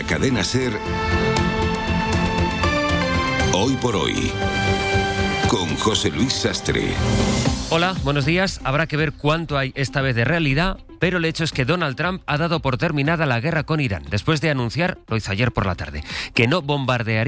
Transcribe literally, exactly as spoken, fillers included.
la cadena SER, Hoy por Hoy, con José Luis Sastre. Hola, buenos días. Habrá que ver cuánto hay esta vez de realidad, pero el hecho es que Donald Trump ha dado por terminada la guerra con Irán, después de anunciar, lo hizo ayer por la tarde, que no bombardearía